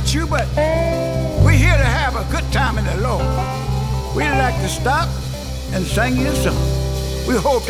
about you, but we're here to have a good time in the Lord. We'd like to stop and sing you a song. We hope